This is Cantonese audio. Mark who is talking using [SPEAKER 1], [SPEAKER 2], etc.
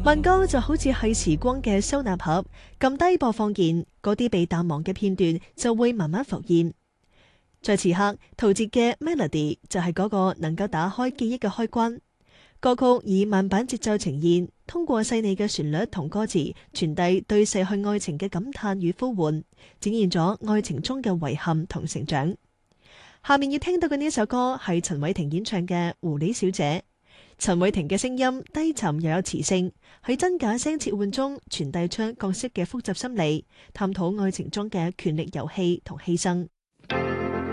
[SPEAKER 1] 慢歌就好似係時光嘅收納盒，撳低播放鍵，嗰啲被淡忘嘅片段就會慢慢浮現。在此刻，陶喆嘅 Melody 就係嗰個能夠打開記憶嘅開關。歌曲以慢板節奏呈現，通過細膩嘅旋律同歌詞，傳遞對逝去愛情嘅感嘆與呼喚，展現咗愛情中嘅遺憾同成長。下面要聽到嘅呢首歌係陳偉霆演唱嘅《狐狸小姐》。陳偉霆嘅聲音低沉又有磁性，喺真假聲切換中傳遞出角色嘅複雜心理，探討愛情中嘅權力遊戲同犧牲。